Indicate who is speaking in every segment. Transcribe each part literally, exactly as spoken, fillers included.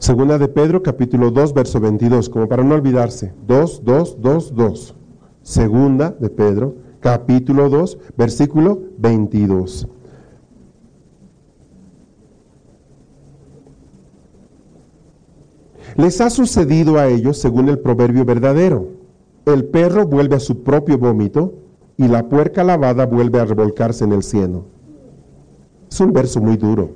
Speaker 1: Segunda de Pedro, capítulo dos, verso veintidós, como para no olvidarse. dos, dos, dos, dos. Segunda de Pedro, capítulo dos, versículo veintidós. Les ha sucedido a ellos según el proverbio verdadero. El perro vuelve a su propio vómito y la puerca lavada vuelve a revolcarse en el cieno. Es un verso muy duro.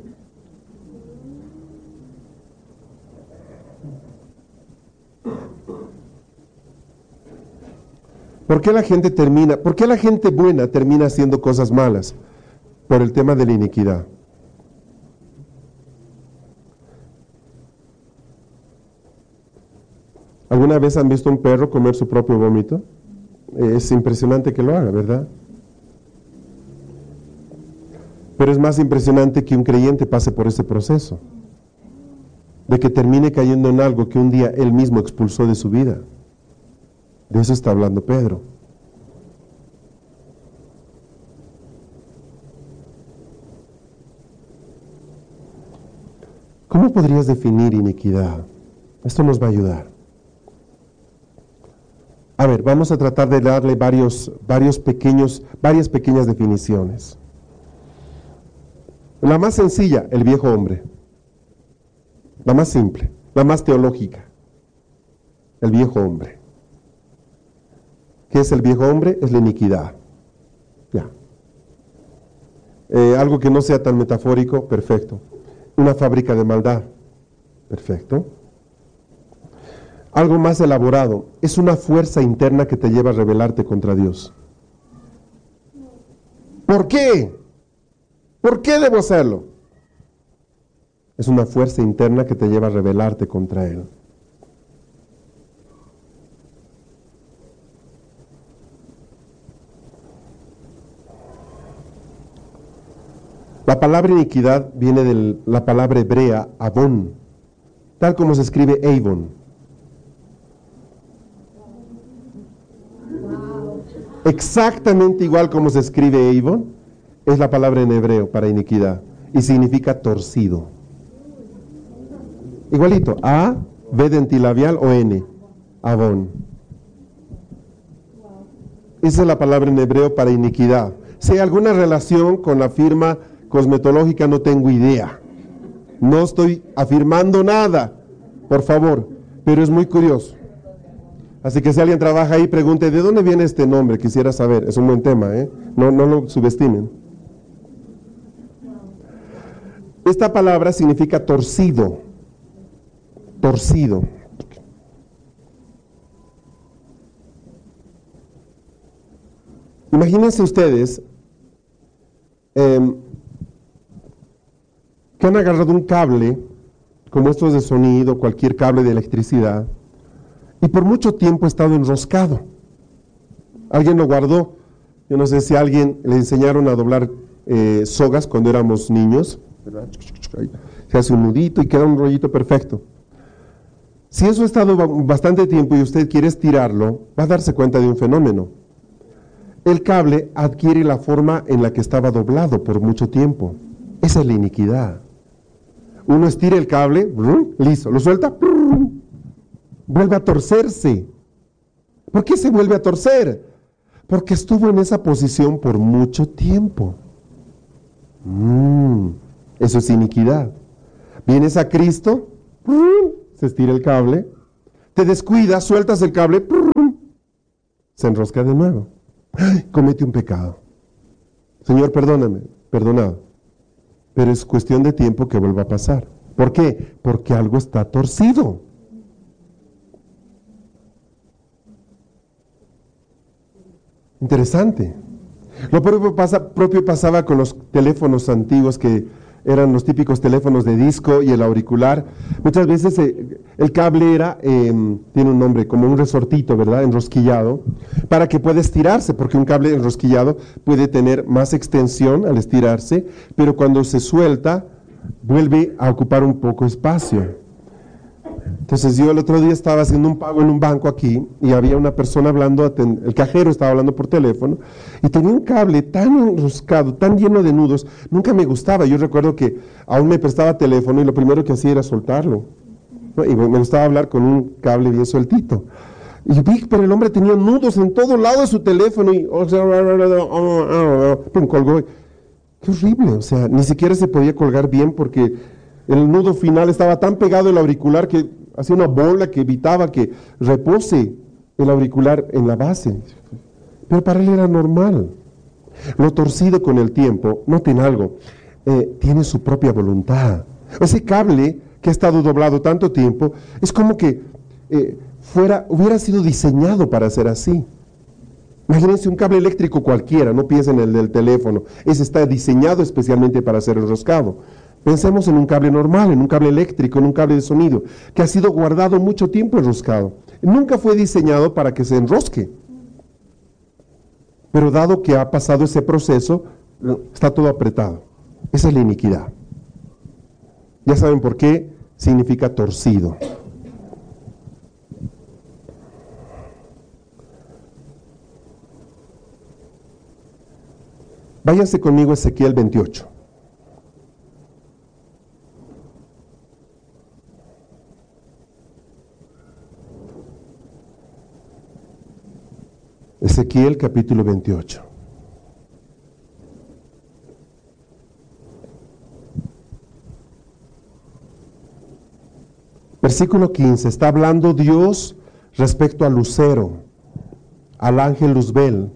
Speaker 1: ¿Por qué la gente termina, por qué la gente buena termina haciendo cosas malas? Por el tema de la iniquidad. ¿Alguna vez han visto un perro comer su propio vómito? Es impresionante que lo haga, ¿verdad? Pero es más impresionante que un creyente pase por ese proceso, de que termine cayendo en algo que un día él mismo expulsó de su vida. De eso está hablando Pedro. ¿Cómo podrías definir iniquidad? Esto nos va a ayudar. A ver, vamos a tratar de darle varios, varios pequeños, varias pequeñas definiciones. La más sencilla, el viejo hombre. La más simple, la más teológica, el viejo hombre. ¿Qué es el viejo hombre? Es la iniquidad. Ya. Eh, algo que no sea tan metafórico, perfecto. Una fábrica de maldad, perfecto. Algo más elaborado, es una fuerza interna que te lleva a rebelarte contra Dios. ¿Por qué? ¿Por qué debo hacerlo? Es una fuerza interna que te lleva a rebelarte contra Él. La palabra iniquidad viene de la palabra hebrea avon, tal como se escribe Avon. Exactamente igual como se escribe Avon, es la palabra en hebreo para iniquidad y significa torcido. Igualito, A, B dentilabial o N, avon. Esa es la palabra en hebreo para iniquidad. Si hay alguna relación con la firma cosmetológica, no tengo idea. No estoy afirmando nada, por favor, pero es muy curioso. Así que si alguien trabaja ahí, pregunte, ¿de dónde viene este nombre? Quisiera saber, es un buen tema, ¿eh? No, no lo subestimen. Esta palabra significa torcido, torcido. Imagínense ustedes eh, que han agarrado un cable, como estos de sonido, cualquier cable de electricidad, y por mucho tiempo ha estado enroscado. Alguien lo guardó. Yo no sé si a alguien le enseñaron a doblar eh, sogas cuando éramos niños, ¿verdad? Se hace un nudito y queda un rollito perfecto. Si eso ha estado bastante tiempo y usted quiere estirarlo, va a darse cuenta de un fenómeno. El cable adquiere la forma en la que estaba doblado por mucho tiempo. Esa es la iniquidad. Uno estira el cable, listo, lo suelta, vuelve a torcerse. ¿Por qué se vuelve a torcer? Porque estuvo en esa posición por mucho tiempo. Mm, eso es iniquidad. Vienes a Cristo, se estira el cable, te descuidas, sueltas el cable, se enrosca de nuevo. ¡Ay! Comete un pecado. Señor, perdóname, perdonado. Pero es cuestión de tiempo que vuelva a pasar. ¿Por qué? Porque algo está torcido. Interesante. Lo propio, pasa, propio pasaba con los teléfonos antiguos que eran los típicos teléfonos de disco y el auricular. Muchas veces eh, el cable era, eh, tiene un nombre, como un resortito, ¿verdad? Enrosquillado, para que pueda estirarse, porque un cable enrosquillado puede tener más extensión al estirarse, pero cuando se suelta, vuelve a ocupar un poco espacio. Entonces yo el otro día estaba haciendo un pago en un banco aquí y había una persona hablando, el cajero estaba hablando por teléfono y tenía un cable tan enroscado, tan lleno de nudos, nunca me gustaba. Yo recuerdo que aún me prestaba teléfono y lo primero que hacía era soltarlo. ¿no? Y me gustaba hablar con un cable bien sueltito. Y vi, pero el hombre tenía nudos en todo lado de su teléfono y pum, colgó. Qué horrible, o sea, ni siquiera se podía colgar bien porque el nudo final estaba tan pegado al auricular que hacía una bola que evitaba que repose el auricular en la base. Pero para él era normal. Lo torcido con el tiempo, noten algo, eh, tiene su propia voluntad. Ese cable que ha estado doblado tanto tiempo, es como que eh, fuera, hubiera sido diseñado para ser así. Imagínense un cable eléctrico cualquiera, no piensen en el del teléfono, ese está diseñado especialmente para ser enroscado. Pensemos en un cable normal, en un cable eléctrico, en un cable de sonido, que ha sido guardado mucho tiempo enroscado. Nunca fue diseñado para que se enrosque. Pero dado que ha pasado ese proceso, está todo apretado. Esa es la iniquidad. Ya saben por qué significa torcido. Váyanse conmigo a Ezequiel veintiocho. Ezequiel capítulo veintiocho. Versículo quince, está hablando Dios respecto al lucero, al ángel Luzbel.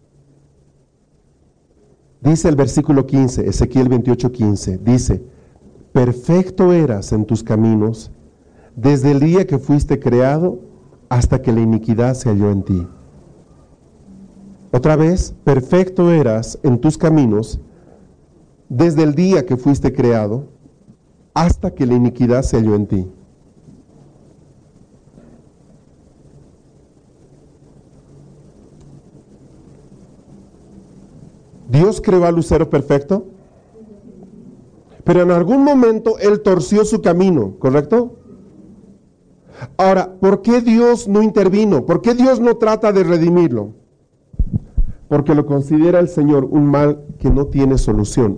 Speaker 1: Dice el versículo quince, Ezequiel veintiocho, quince, dice, perfecto eras en tus caminos, desde el día que fuiste creado hasta que la iniquidad se halló en ti. Otra vez, perfecto eras en tus caminos, desde el día que fuiste creado hasta que la iniquidad se halló en ti. Dios creó al lucero perfecto, pero en algún momento él torció su camino, ¿correcto? Ahora, ¿por qué Dios no intervino? ¿Por qué Dios no trata de redimirlo? Porque lo considera el Señor un mal que no tiene solución.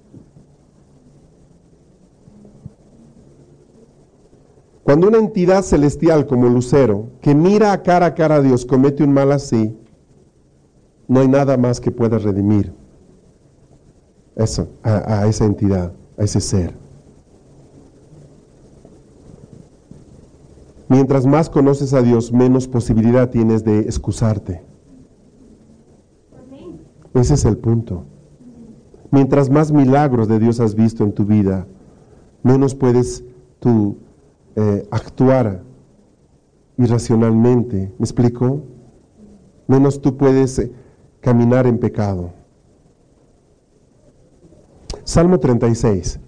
Speaker 1: Cuando una entidad celestial como el lucero, que mira a cara a cara a Dios, comete un mal así, no hay nada más que pueda redimir eso, a, a esa entidad, a ese ser. Mientras más conoces a Dios, menos posibilidad tienes de excusarte. Ese es el punto. Mientras más milagros de Dios has visto en tu vida, menos puedes tú eh, actuar irracionalmente. ¿Me explico? Menos tú puedes eh, caminar en pecado. Salmo treinta y seis.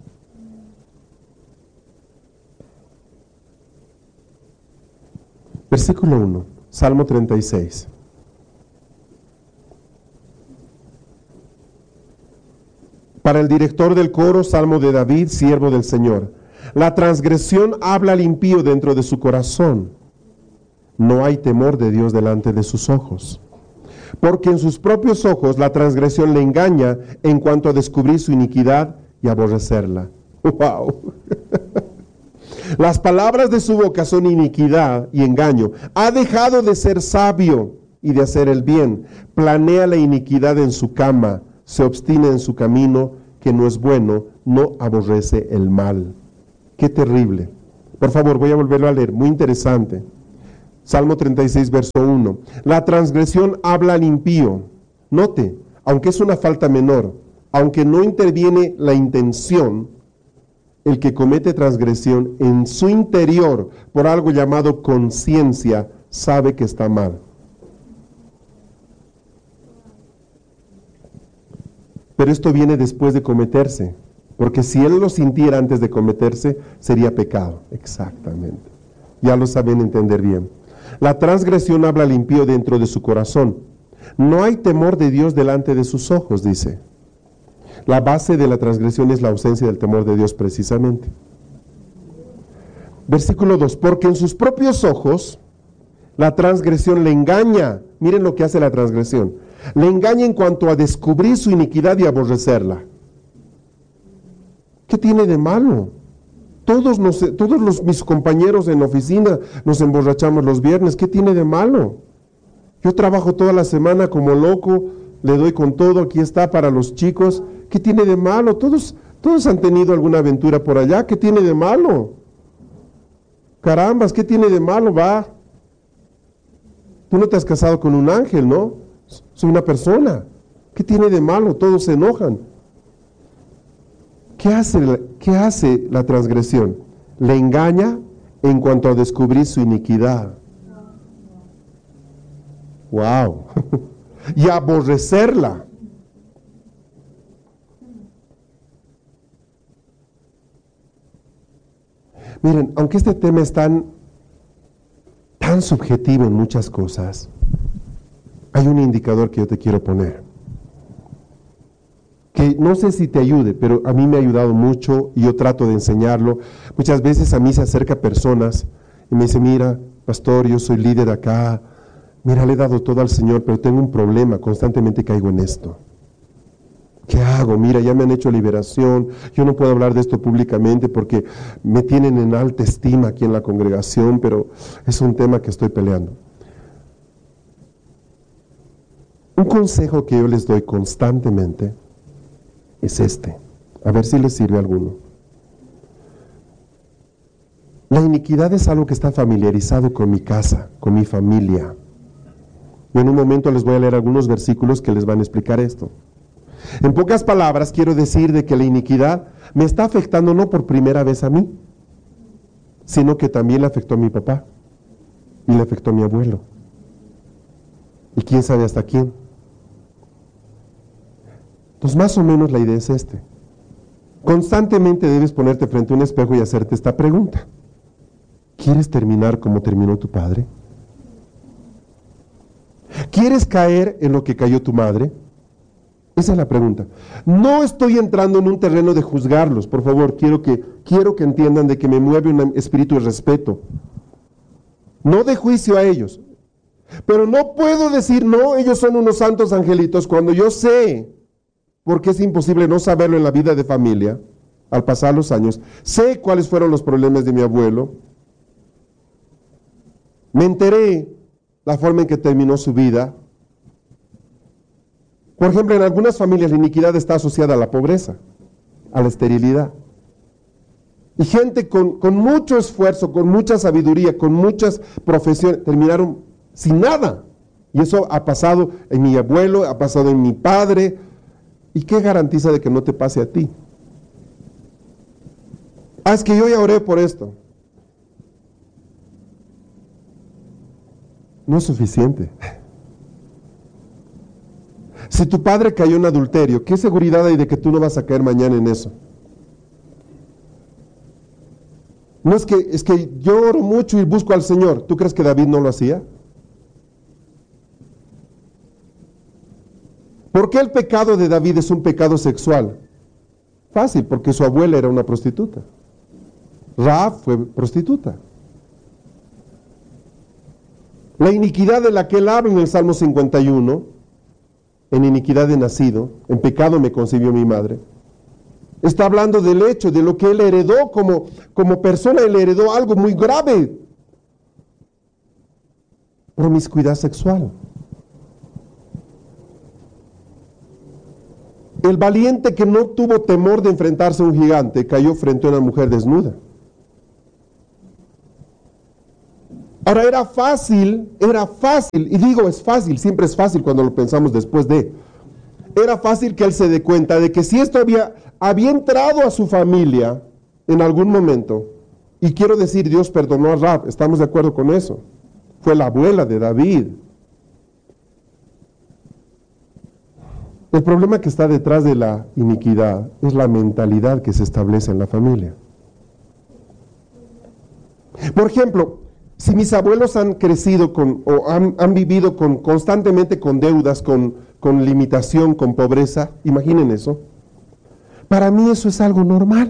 Speaker 1: Versículo uno. Salmo treinta y seis. Para el director del coro, Salmo de David, siervo del Señor. La transgresión habla al impío dentro de su corazón. No hay temor de Dios delante de sus ojos. Porque en sus propios ojos la transgresión le engaña en cuanto a descubrir su iniquidad y aborrecerla. ¡Wow! Las palabras de su boca son iniquidad y engaño. Ha dejado de ser sabio y de hacer el bien. Planea la iniquidad en su cama. Se obstina en su camino, que no es bueno, no aborrece el mal. ¡Qué terrible! Por favor, voy a volverlo a leer, muy interesante. Salmo treinta y seis, verso uno. La transgresión habla al impío. Note, aunque es una falta menor, aunque no interviene la intención, el que comete transgresión en su interior por algo llamado conciencia, sabe que está mal. Pero esto viene después de cometerse, porque si él lo sintiera antes de cometerse, sería pecado. Exactamente. Ya lo saben entender bien. La transgresión habla al impío dentro de su corazón. No hay temor de Dios delante de sus ojos, dice. La base de la transgresión es la ausencia del temor de Dios precisamente. Versículo dos. Porque en sus propios ojos la transgresión le engaña. Miren lo que hace la transgresión. Le engaña en cuanto a descubrir su iniquidad y aborrecerla. ¿Qué tiene de malo? Todos, nos, todos los, mis compañeros en la oficina nos emborrachamos los viernes. ¿Qué tiene de malo? Yo trabajo toda la semana como loco, le doy con todo, aquí está para los chicos. ¿Qué tiene de malo? Todos, todos han tenido alguna aventura por allá. ¿Qué tiene de malo? Carambas, ¿qué tiene de malo? Va. Tú no te has casado con un ángel, ¿no? Soy una persona. ¿Qué tiene de malo? Todos se enojan. ¿Qué hace, qué hace la transgresión? Le engaña en cuanto a descubrir su iniquidad. ¡Wow! Y aborrecerla. Miren, aunque este tema es tan, tan subjetivo en muchas cosas, hay un indicador que yo te quiero poner, que no sé si te ayude, pero a mí me ha ayudado mucho y yo trato de enseñarlo. Muchas veces a mí se acercan personas y me dicen, mira, pastor, yo soy líder acá, mira, le he dado todo al Señor, pero tengo un problema, constantemente caigo en esto. ¿Qué hago? Mira, ya me han hecho liberación, yo no puedo hablar de esto públicamente porque me tienen en alta estima aquí en la congregación, pero es un tema que estoy peleando. Un consejo que yo les doy constantemente es este, a ver si les sirve a alguno. La iniquidad es algo que está familiarizado con mi casa, con mi familia. Y en un momento les voy a leer algunos versículos que les van a explicar esto. En pocas palabras, quiero decir de que la iniquidad me está afectando no por primera vez a mí, sino que también le afectó a mi papá y le afectó a mi abuelo. Y quién sabe hasta quién. Entonces, más o menos la idea es este. Constantemente debes ponerte frente a un espejo y hacerte esta pregunta. ¿Quieres terminar como terminó tu padre? ¿Quieres caer en lo que cayó tu madre? Esa es la pregunta. No estoy entrando en un terreno de juzgarlos, por favor, quiero que, quiero que entiendan de que me mueve un espíritu de respeto. No de juicio a ellos. Pero no puedo decir, no, ellos son unos santos angelitos, cuando yo sé, porque es imposible no saberlo en la vida de familia, al pasar los años, sé cuáles fueron los problemas de mi abuelo, me enteré la forma en que terminó su vida. Por ejemplo, en algunas familias la iniquidad está asociada a la pobreza, a la esterilidad. Y gente con, con mucho esfuerzo, con mucha sabiduría, con muchas profesiones, terminaron sin nada. Y eso ha pasado en mi abuelo, ha pasado en mi padre. ¿Y qué garantiza de que no te pase a ti? Ah, es que yo ya oré por esto. No es suficiente. Si tu padre cayó en adulterio, ¿qué seguridad hay de que tú no vas a caer mañana en eso? No es que, es que yo oro mucho y busco al Señor. ¿Tú crees que David no lo hacía? ¿Por qué el pecado de David es un pecado sexual? Fácil, porque su abuela era una prostituta. Rahab fue prostituta. La iniquidad de la que él habla en el Salmo cincuenta y uno, en iniquidad he nacido, en pecado me concibió mi madre, está hablando del hecho, de lo que él heredó como, como persona. Él heredó algo muy grave: promiscuidad sexual. El valiente que no tuvo temor de enfrentarse a un gigante cayó frente a una mujer desnuda. Ahora, era fácil, era fácil, y digo es fácil, siempre es fácil cuando lo pensamos después de, era fácil que él se dé cuenta de que si esto había, había entrado a su familia en algún momento, y quiero decir, Dios perdonó a Rahab, estamos de acuerdo con eso, fue la abuela de David. El problema que está detrás de la iniquidad es la mentalidad que se establece en la familia. Por ejemplo, si mis abuelos han crecido con, o han, han vivido con, constantemente con deudas, con, con limitación, con pobreza, imaginen eso. Para mí eso es algo normal.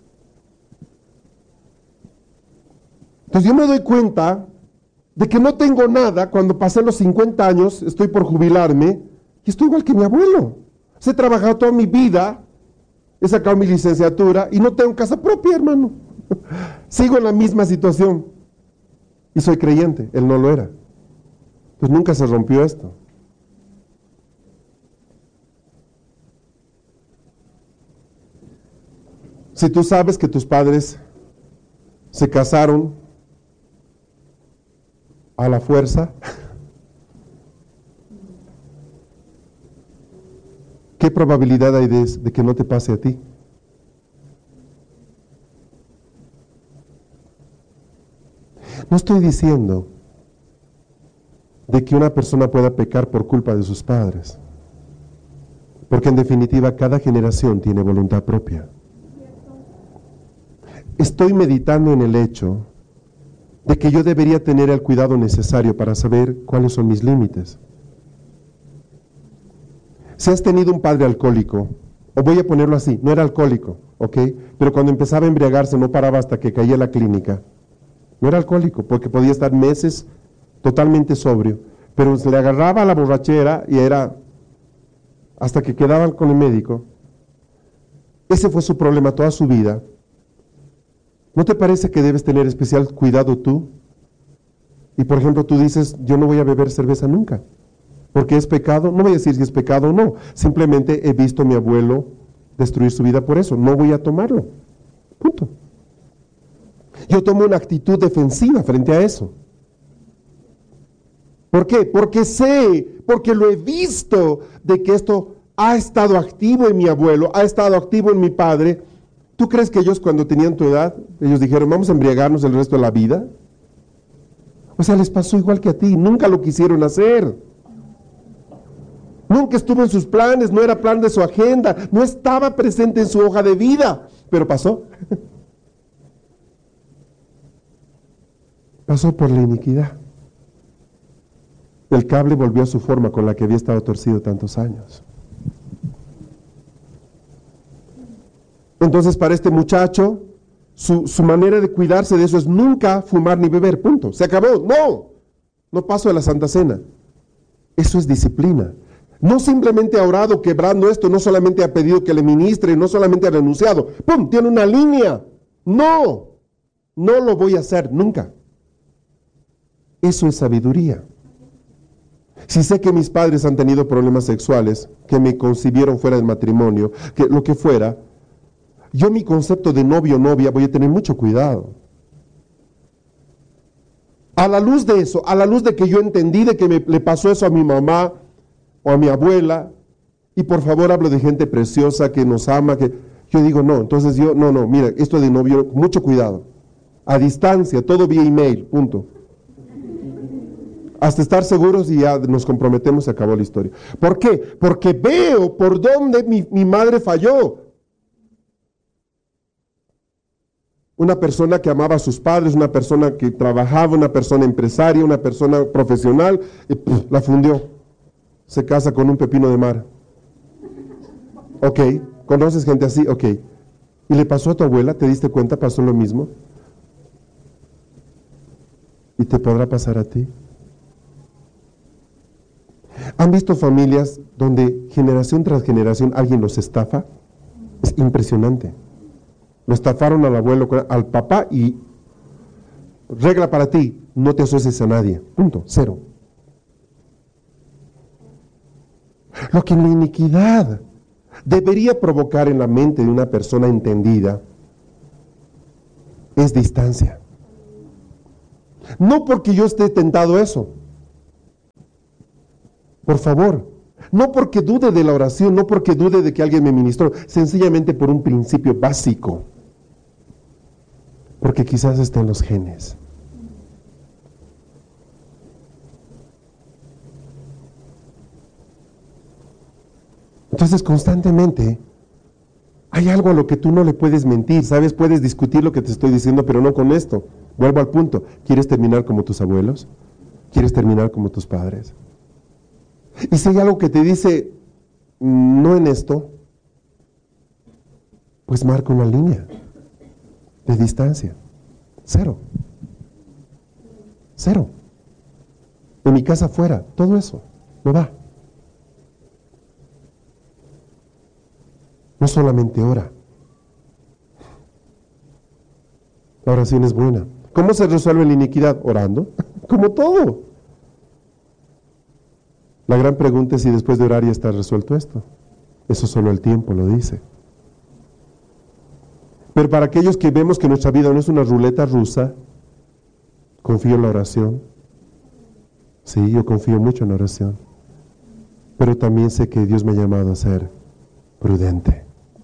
Speaker 1: Entonces yo me doy cuenta de que no tengo nada cuando pasé los cincuenta años, estoy por jubilarme, y estoy igual que mi abuelo. He trabajado toda mi vida, he sacado mi licenciatura y no tengo casa propia, hermano. Sigo en la misma situación y soy creyente, él no lo era. Pues nunca se rompió esto. Si tú sabes que tus padres se casaron a la fuerza, ¿qué probabilidad hay de, de que no te pase a ti? No estoy diciendo de que una persona pueda pecar por culpa de sus padres, porque en definitiva cada generación tiene voluntad propia. Estoy meditando en el hecho de que yo debería tener el cuidado necesario para saber cuáles son mis límites. Si has tenido un padre alcohólico, o voy a ponerlo así, no era alcohólico, ¿ok? Pero cuando empezaba a embriagarse no paraba hasta que caía a la clínica. No era alcohólico, porque podía estar meses totalmente sobrio, pero se le agarraba a la borrachera y era hasta que quedaban con el médico. Ese fue su problema toda su vida. ¿No te parece que debes tener especial cuidado tú? Y por ejemplo tú dices, yo no voy a beber cerveza nunca, porque es pecado. No voy a decir si es pecado o no, simplemente he visto a mi abuelo destruir su vida por eso, no voy a tomarlo, punto. Yo tomo una actitud defensiva frente a eso. ¿Por qué? Porque sé, porque lo he visto de que esto ha estado activo en mi abuelo, ha estado activo en mi padre. ¿Tú crees que ellos cuando tenían tu edad, ellos dijeron, vamos a embriagarnos el resto de la vida? O sea, les pasó igual que a ti, nunca lo quisieron hacer. Nunca estuvo en sus planes, no era plan de su agenda, no estaba presente en su hoja de vida, pero pasó. Pasó por la iniquidad. El cable volvió a su forma con la que había estado torcido tantos años. Entonces para este muchacho, su, su manera de cuidarse de eso es nunca fumar ni beber, punto. Se acabó, no, no paso a la Santa Cena. Eso es disciplina. No simplemente ha orado quebrando esto, no solamente ha pedido que le ministre, no solamente ha renunciado, ¡pum!, tiene una línea. No, no lo voy a hacer nunca. Eso es sabiduría. Si sé que mis padres han tenido problemas sexuales, que me concibieron fuera del matrimonio, que lo que fuera, yo mi concepto de novio o novia voy a tener mucho cuidado. A la luz de eso, a la luz de que yo entendí de que me, le pasó eso a mi mamá o a mi abuela, y por favor hablo de gente preciosa que nos ama, que yo digo no, entonces yo, no, no, mira, esto de novio, mucho cuidado. A distancia, todo vía email, punto. Hasta estar seguros y ya nos comprometemos, se acabó la historia. ¿Por qué? Porque veo por dónde mi, mi madre falló. Una persona que amaba a sus padres, una persona que trabajaba, una persona empresaria, una persona profesional, y pff, la fundió. Se casa con un pepino de mar. Ok, ¿conoces gente así? Ok. ¿Y le pasó a tu abuela? ¿Te diste cuenta? ¿Pasó lo mismo? ¿Y te podrá pasar a ti? ¿Han visto familias donde generación tras generación alguien los estafa? Es impresionante. Lo estafaron al abuelo, al papá, y regla para ti, no te asocies a nadie. Punto, cero. Lo que en la iniquidad debería provocar en la mente de una persona entendida es distancia. No porque yo esté tentado a eso. Por favor, no porque dude de la oración, no porque dude de que alguien me ministró, sencillamente por un principio básico. Porque quizás está en los genes. Entonces constantemente hay algo a lo que tú no le puedes mentir, ¿sabes? Puedes discutir lo que te estoy diciendo, pero no con esto. Vuelvo al punto. ¿Quieres terminar como tus abuelos? ¿Quieres terminar como tus padres? Y si hay algo que te dice, no en esto, pues marca una línea de distancia. Cero. Cero. En mi casa fuera, todo eso, no va. No solamente ora. La oración es buena. ¿Cómo se resuelve la iniquidad? Orando, como todo. La gran pregunta es si después de orar ya está resuelto esto. Eso solo el tiempo lo dice. Pero para aquellos que vemos que nuestra vida no es una ruleta rusa, confío en la oración. Sí, yo confío mucho en la oración. Pero también sé que Dios me ha llamado a ser prudente.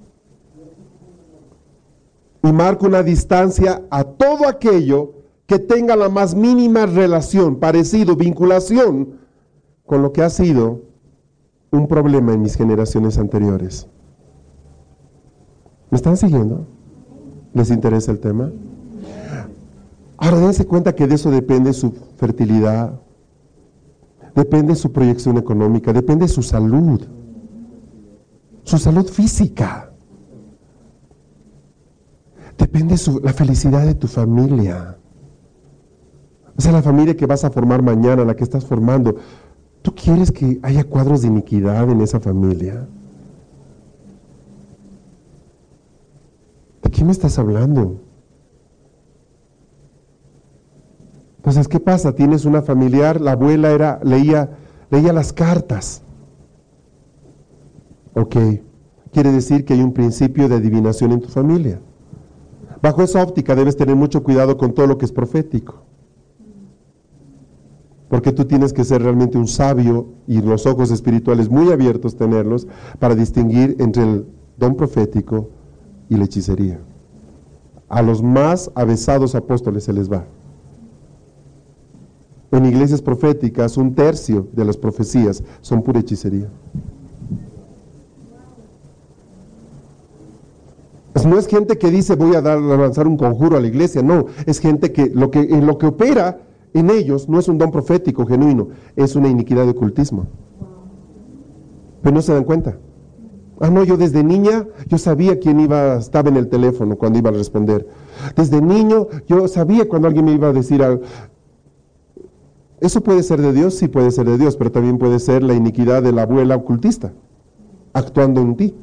Speaker 1: Y marco una distancia a todo aquello que tenga la más mínima relación, parecido, vinculación con lo que ha sido un problema en mis generaciones anteriores. ¿Me están siguiendo? ¿Les interesa el tema? Ahora dense cuenta que de eso depende su fertilidad, depende su proyección económica, depende su salud, su salud física, depende su, la felicidad de tu familia. O sea, la familia que vas a formar mañana, la que estás formando. ¿Tú quieres que haya cuadros de iniquidad en esa familia? ¿De qué me estás hablando? Entonces, ¿qué pasa? Tienes una familiar, la abuela era, leía, leía las cartas. Ok, quiere decir que hay un principio de adivinación en tu familia. Bajo esa óptica debes tener mucho cuidado con todo lo que es profético. Porque tú tienes que ser realmente un sabio y los ojos espirituales muy abiertos tenerlos para distinguir entre el don profético y la hechicería. A los más avesados apóstoles se les va. En iglesias proféticas, un tercio de las profecías son pura hechicería. Pues no es gente que dice voy a dar, a lanzar un conjuro a la iglesia, no, es gente que lo que en lo que opera en ellos no es un don profético genuino, es una iniquidad de ocultismo. Pero no se dan cuenta. Ah, no, yo desde niña, yo sabía quién iba, estaba en el teléfono cuando iba a responder. Desde niño, yo sabía cuando alguien me iba a decir algo. ¿Eso puede ser de Dios? Sí puede ser de Dios, pero también puede ser la iniquidad de la abuela ocultista, actuando en ti.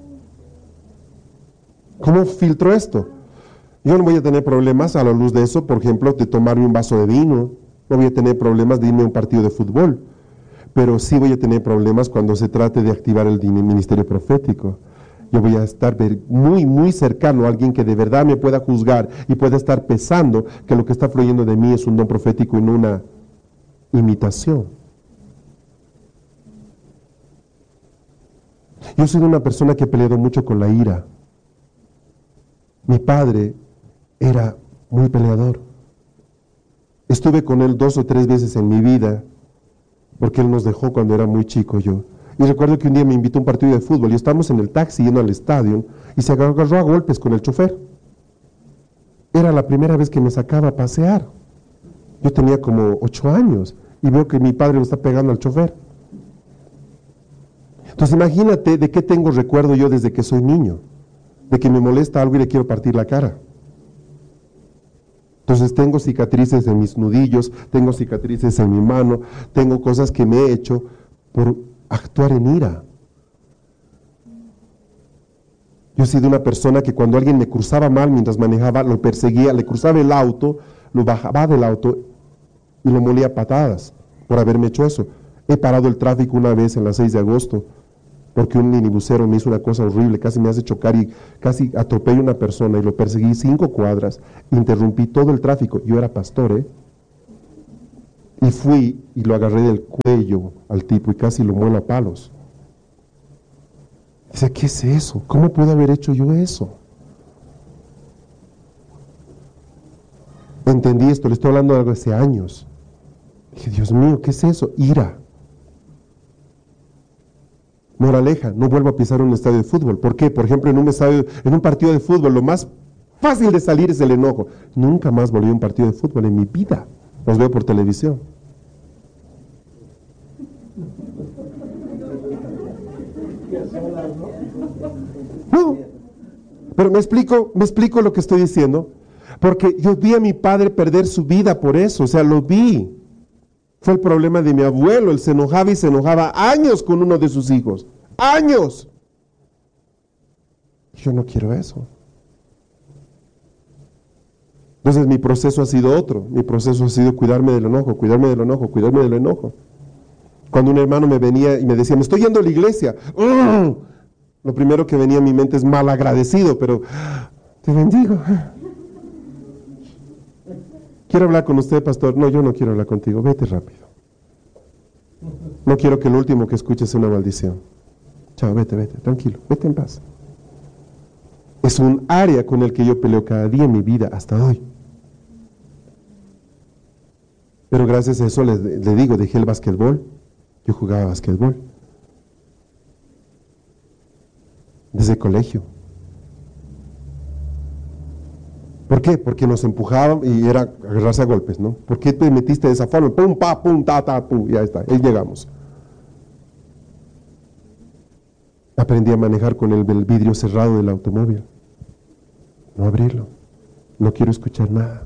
Speaker 1: ¿Cómo filtro esto? Yo no voy a tener problemas a la luz de eso, por ejemplo, de tomarme un vaso de vino. No voy a tener problemas de irme a un partido de fútbol. Pero sí voy a tener problemas cuando se trate de activar el ministerio profético. Yo voy a estar muy, muy cercano a alguien que de verdad me pueda juzgar y pueda estar pensando que lo que está fluyendo de mí es un don profético y no una imitación. Yo soy una persona que he peleado mucho con la ira. Mi padre era muy peleador. Estuve con él dos o tres veces en mi vida, porque él nos dejó cuando era muy chico yo. Y recuerdo que un día me invitó a un partido de fútbol y estábamos en el taxi yendo al estadio y se agarró a golpes con el chofer. Era la primera vez que me sacaba a pasear. Yo tenía como ocho años y veo que mi padre le está pegando al chofer. Entonces imagínate de qué tengo recuerdo yo desde que soy niño, de que me molesta algo y le quiero partir la cara. Entonces tengo cicatrices en mis nudillos, tengo cicatrices en mi mano, tengo cosas que me he hecho por actuar en ira. Yo he sido una persona que cuando alguien me cruzaba mal mientras manejaba, lo perseguía, le cruzaba el auto, lo bajaba del auto y lo molía a patadas por haberme hecho eso. He parado el tráfico una vez en la seis de agosto porque un minibusero me hizo una cosa horrible, casi me hace chocar y casi atropello a una persona y lo perseguí cinco cuadras, interrumpí todo el tráfico. Yo era pastor, ¿eh? Y fui y lo agarré del cuello al tipo y casi lo muelo a palos. Dice, ¿qué es eso? ¿Cómo puedo haber hecho yo eso? Entendí esto, le estoy hablando de algo hace años. Dije, Dios mío, ¿qué es eso? Ira. Moraleja, no vuelvo a pisar un estadio de fútbol. ¿Por qué? Por ejemplo, en un estadio, en un partido de fútbol, lo más fácil de salir es el enojo. Nunca más volví a un partido de fútbol en mi vida. Los veo por televisión. No, pero me explico, me explico lo que estoy diciendo. Porque yo vi a mi padre perder su vida por eso, o sea, lo vi. Fue el problema de mi abuelo, él se enojaba y se enojaba años con uno de sus hijos. ¡Años! Yo no quiero eso. Entonces mi proceso ha sido otro, mi proceso ha sido cuidarme del enojo, cuidarme del enojo, cuidarme del enojo. Cuando un hermano me venía y me decía, me estoy yendo a la iglesia, ¡uh! Lo primero que venía a mi mente es mal agradecido, pero te bendigo. Quiero hablar con usted, pastor. No, yo no quiero hablar contigo, vete rápido. No quiero que lo último que escuches sea una maldición. Chao, vete, vete, tranquilo, vete en paz. Es un área con el que yo peleo cada día en mi vida hasta hoy. Pero gracias a eso le, le digo, dejé el básquetbol. Yo jugaba básquetbol. Desde el colegio. ¿Por qué? Porque nos empujaban y era agarrarse a golpes, ¿no? ¿Por qué te metiste de esa forma? Pum, pa, pum, ta, ta, pum, ya está, ahí llegamos. Aprendí a manejar con el, el vidrio cerrado del automóvil. No abrirlo. No quiero escuchar nada.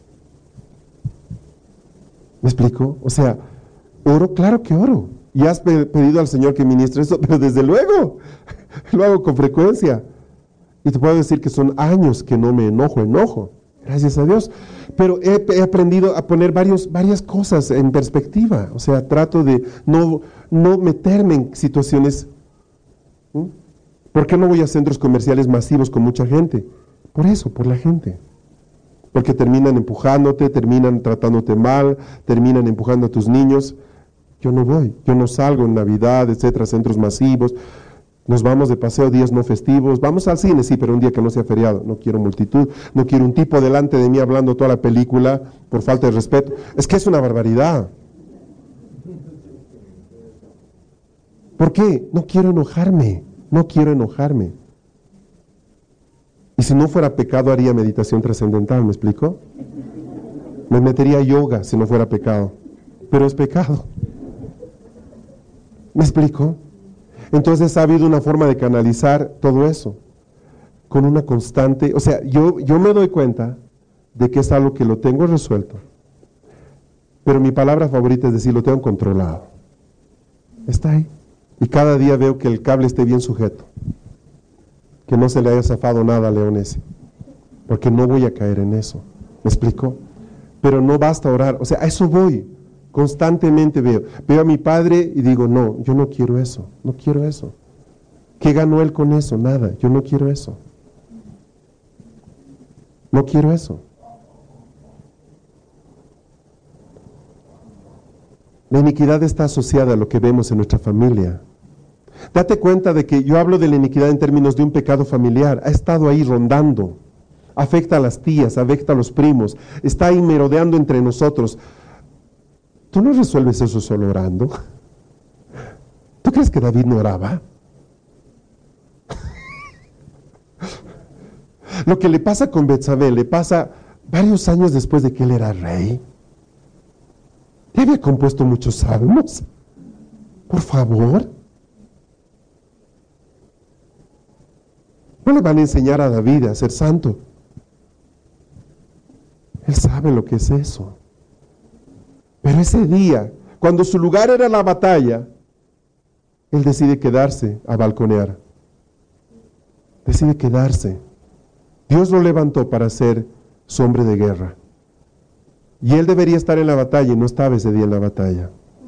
Speaker 1: ¿Me explico? O sea, oro, claro que oro. Y has pedido al Señor que ministre eso, pero desde luego, lo hago con frecuencia. Y te puedo decir que son años que no me enojo, enojo, gracias a Dios. Pero he, he aprendido a poner varios, varias cosas en perspectiva. O sea, trato de no, no meterme en situaciones. ¿Mm? ¿Por qué no voy a centros comerciales masivos con mucha gente? Por eso, por la gente. Porque terminan empujándote, terminan tratándote mal, terminan empujando a tus niños. Yo no voy, yo no salgo en Navidad, etcétera, centros masivos. Nos vamos de paseo días no festivos, vamos al cine, sí, pero un día que no sea feriado. No quiero multitud, no quiero un tipo delante de mí hablando toda la película por falta de respeto. Es que es una barbaridad. ¿Por qué? No quiero enojarme, no quiero enojarme. Y si no fuera pecado haría meditación trascendental, ¿me explico? Me metería a yoga si no fuera pecado, pero es pecado. ¿Me explico? Entonces ha habido una forma de canalizar todo eso, con una constante, o sea, yo, yo me doy cuenta de que es algo que lo tengo resuelto, pero mi palabra favorita es decir, lo tengo controlado. Está ahí. Y cada día veo que el cable esté bien sujeto, que no se le haya zafado nada a León ese, porque no voy a caer en eso. ¿Me explico? Pero no basta orar, o sea, a eso voy. Constantemente veo, veo a mi padre y digo, no, yo no quiero eso, no quiero eso. ¿Qué ganó él con eso? Nada, yo no quiero eso. No quiero eso. La iniquidad está asociada a lo que vemos en nuestra familia. Date cuenta de que yo hablo de la iniquidad en términos de un pecado familiar, ha estado ahí rondando, afecta a las tías, afecta a los primos, está ahí merodeando entre nosotros. ¿Tú no resuelves eso solo orando? ¿Tú crees que David no oraba? Lo que le pasa con Betsabé le pasa varios años después de que él era rey. ¿Ya había compuesto muchos salmos? Por favor. No le van a enseñar a David a ser santo. Él sabe lo que es eso. Pero ese día, cuando su lugar era la batalla, él decide quedarse a balconear. Decide quedarse. Dios lo levantó para ser su hombre de guerra. Y él debería estar en la batalla y no estaba ese día en la batalla.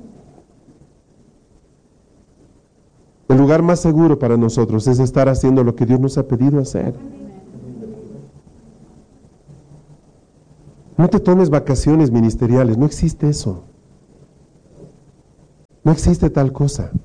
Speaker 1: El lugar más seguro para nosotros es estar haciendo lo que Dios nos ha pedido hacer. No te tomes vacaciones ministeriales, no existe eso. No existe tal cosa.